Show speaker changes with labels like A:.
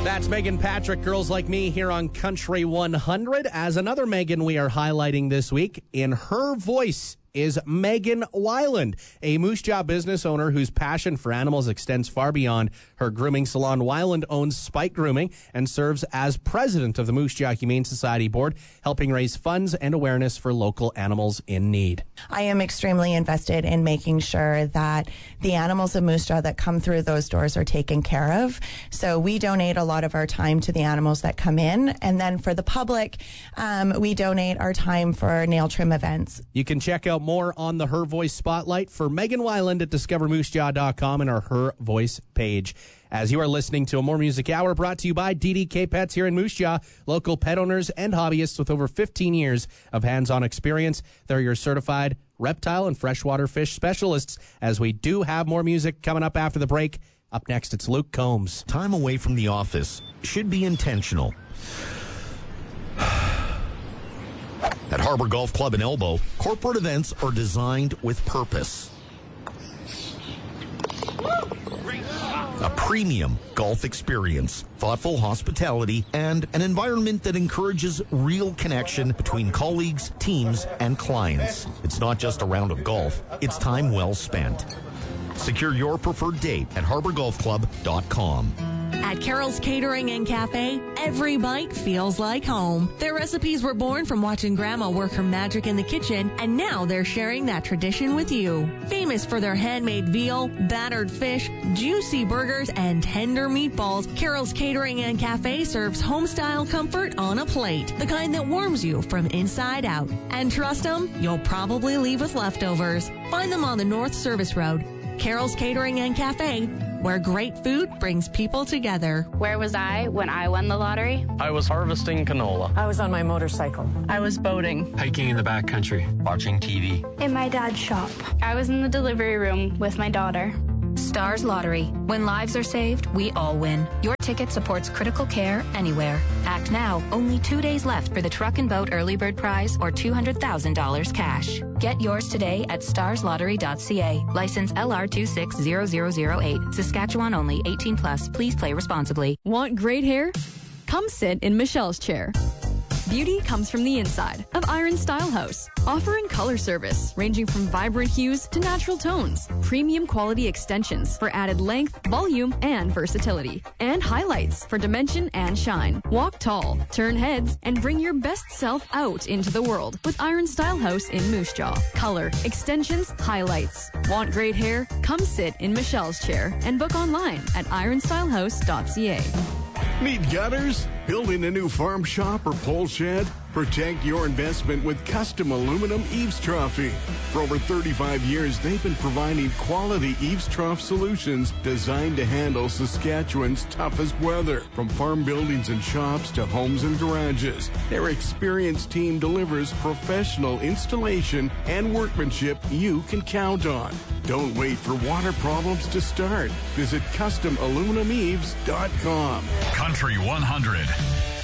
A: That's Megan Patrick, Girls Like Me, here on Country 100. As another Megan we are highlighting this week, in her voice is Megan Weiland, a Moose Jaw business owner whose passion for animals extends far beyond her grooming salon. Weiland owns Spike Grooming and serves as president of the Moose Jaw Humane Society Board, helping raise funds and awareness for local animals in need.
B: I am extremely invested in making sure that the animals of Moose Jaw that come through those doors are taken care of. So we donate a lot of our time to the animals that come in. And then for the public, we donate our time for nail trim events.
A: You can check out more on the Her Voice Spotlight for Megan Weiland at discovermoosejaw.com and our Her Voice page. As you are listening to a More Music Hour brought to you by DDK Pets here in Moose Jaw, local pet owners and hobbyists with over 15 years of hands-on experience. They're your certified reptile and freshwater fish specialists. As we do have more music coming up after the break. Up next, it's Luke Combs.
C: Time away from the office should be intentional. At Harbor Golf Club in Elbow, corporate events are designed with purpose. A premium golf experience, thoughtful hospitality, and an environment that encourages real connection between colleagues, teams, and clients. It's not just a round of golf, it's time well spent. Secure your preferred date at harborgolfclub.com.
D: At Carol's Catering and Cafe, every bite feels like home. Their recipes were born from watching Grandma work her magic in the kitchen, and now they're sharing that tradition with you. Famous for their handmade veal, battered fish, juicy burgers, and tender meatballs, Carol's Catering and Cafe serves home-style comfort on a plate, the kind that warms you from inside out. And trust them, you'll probably leave with leftovers. Find them on the North Service Road. Carol's Catering and Cafe, where great food brings people together.
E: Where was I when I won the lottery?
F: I was harvesting canola.
G: I was on my motorcycle.
H: I was boating.
F: Hiking in the backcountry. Watching TV.
I: In my dad's shop.
E: I was in the delivery room with my daughter.
J: Stars Lottery. When lives are saved, we all win. Your ticket supports critical care anywhere. Act now. Only 2 days left for the truck and boat early bird prize or $200,000 cash. Get yours today at starslottery.ca. License LR260008. Saskatchewan only. 18 plus. Please play responsibly.
K: Want great hair? Come sit in Michelle's chair. Beauty comes from the inside of Iron Style House, offering color service ranging from vibrant hues to natural tones, premium quality extensions for added length, volume, and versatility, and highlights for dimension and shine. Walk tall, turn heads, and bring your best self out into the world with Iron Style House in Moose Jaw. Color, extensions, highlights. Want great hair? Come sit in Michelle's chair and book online at ironstylehouse.ca.
L: Need gutters? Building a new farm shop or pole shed? Protect your investment with custom aluminum eaves troughing. For over 35 years, they've been providing quality eaves trough solutions designed to handle Saskatchewan's toughest weather, from farm buildings and shops to homes and garages. Their experienced team delivers professional installation and workmanship you can count on. Don't wait for water problems to start. Visit CustomAluminumEaves.com.
M: Country 100.